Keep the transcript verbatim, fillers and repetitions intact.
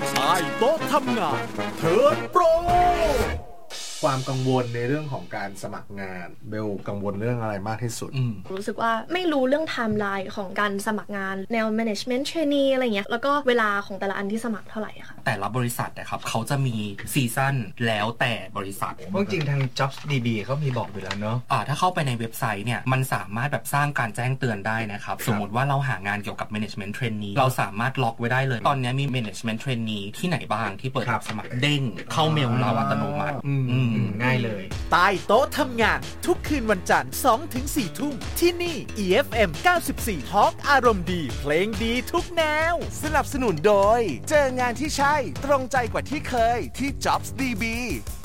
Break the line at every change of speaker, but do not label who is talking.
ใต้โต๊ะทำงานเทิร์นโปร
ความกังวลในเรื่องของการสมัครงานเบลกังวลเรื่องอะไรมากที่สุด
รู้สึกว่าไม่รู้เรื่องไทม์ไลน์ของการสมัครงานแนว management trainee อะไรเงี้ยแล้วก็เวลาของแต่ละอันที่สมัครเท่าไหร่ค่ะ
แต่ละบริษัทนะครับเขาจะมีซีซั่นแล้วแต่บริษัท
จริงทาง Jobs ดี บี เขามีบอกอยู่แล้วเนาะ
อ่าถ้าเข้าไปในเว็บไซต์เนี่ยมันสามารถแบบสร้างการแจ้งเตือนได้นะครับสมมติว่าเราหางานเกี่ยวกับ management trainee เราสามารถล็อกไว้ได้เลยตอนนี้มี management trainee ที่ไหนบ้างที่เปิดสมัครเด้งเข้าเมลเราอัตโนมัติ
ง่ายเลย
ใต้โต๊ะทำงานทุกคืนวันจันทร์ สองถึงสี่ ทุ่มที่นี่ อี เอฟ เอ็ม เก้าสิบสี่ Talk อารมณ์ดีเพลงดีทุกแนว
สนับสนุนโดยเจองานที่ใช่ตรงใจกว่าที่เคยที่ Jobs ดี บี